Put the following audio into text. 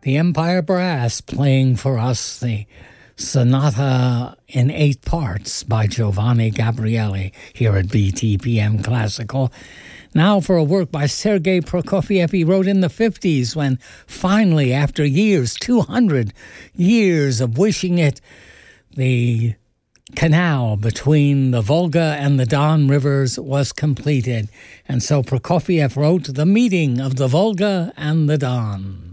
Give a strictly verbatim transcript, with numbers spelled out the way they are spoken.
the Empire Brass playing for us the Sonata in Eight Parts by Giovanni Gabrieli here at B T P M Classical. Now for a work by Sergei Prokofiev he wrote in the fifties when finally, after years, two hundred years of wishing it, the canal between the Volga and the Don rivers was completed. And so Prokofiev wrote The Meeting of the Volga and the Don.